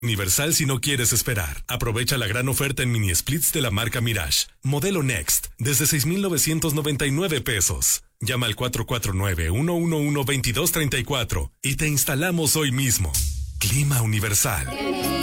Universal si no quieres esperar. Aprovecha la gran oferta en mini splits de la marca Mirage. Modelo Next, desde 6,999 pesos. Llama al 449-111-2234 y te instalamos hoy mismo. Clima Universal.